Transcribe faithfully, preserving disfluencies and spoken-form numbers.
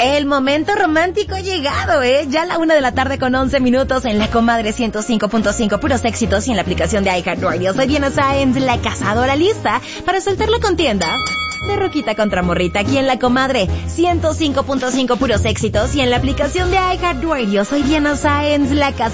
El momento romántico ha llegado, ¿eh? Ya a la una de la tarde con once minutos en La Comadre ciento cinco punto cinco, puros éxitos, y en la aplicación de iHeartRadio. Soy Diana Sáenz, la cazadora, lista para soltar la contienda de Roquita contra Morrita, aquí en La Comadre ciento cinco punto cinco, puros éxitos, y en la aplicación de iHeartRadio. Soy Diana Sáenz, la cazadora.